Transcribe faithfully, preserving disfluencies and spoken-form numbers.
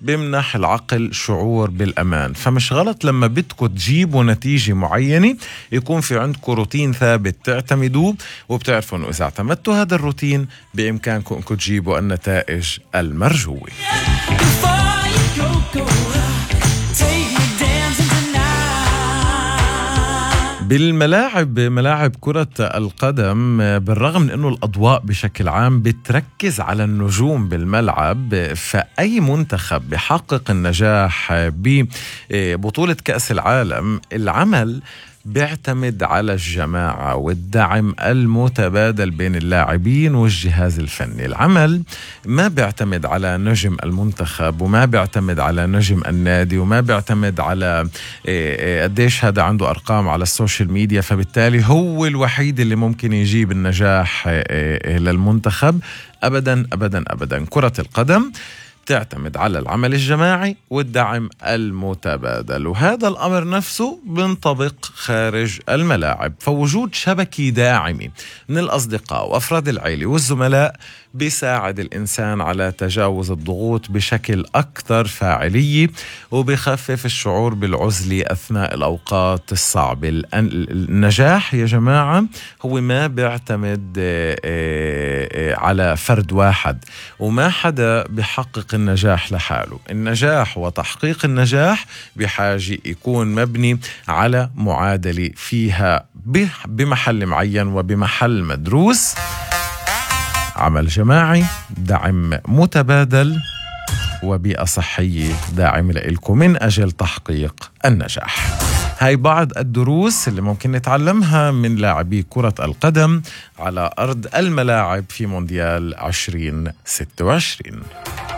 بيمنح العقل شعور بالأمان. فمش غلط لما بدكم تجيبوا نتيجة معينة يكون في عندكم روتين ثابت تعتمدوه، وبتعرفوا أنه إذا اعتمدتوا هذا الروتين بإمكانكم أنكم تجيبوا النتائج المرجوة. بالملاعب، ملاعب كرة القدم، بالرغم من أنه الأضواء بشكل عام بتركز على النجوم بالملعب، فأي منتخب بيحقق النجاح ببطولة كأس العالم العمل بيعتمد على الجماعة والدعم المتبادل بين اللاعبين والجهاز الفني. العمل ما بيعتمد على نجم المنتخب، وما بيعتمد على نجم النادي، وما بيعتمد على قديش هذا عنده أرقام على السوشيال ميديا، فبالتالي هو الوحيد اللي ممكن يجيب النجاح للمنتخب. أبدا أبدا أبدا. كرة القدم تعتمد على العمل الجماعي والدعم المتبادل، وهذا الأمر نفسه بينطبق خارج الملاعب. فوجود شبكة داعمة من الأصدقاء وأفراد العائلة والزملاء بيساعد الإنسان على تجاوز الضغوط بشكل أكثر فاعلية، وبيخفف الشعور بالعزلة أثناء الأوقات الصعبة. النجاح يا جماعة هو ما بيعتمد على فرد واحد، وما حدا بيحقق النجاح لحاله. النجاح وتحقيق النجاح بحاجة يكون مبني على معادلة فيها بمحل معين وبمحل مدروس: عمل جماعي، دعم متبادل، وبيئة صحية داعمة لإلكم من أجل تحقيق النجاح. هاي بعض الدروس اللي ممكن نتعلمها من لاعبي كرة القدم على أرض الملاعب في مونديال عشرين ستة وعشرين.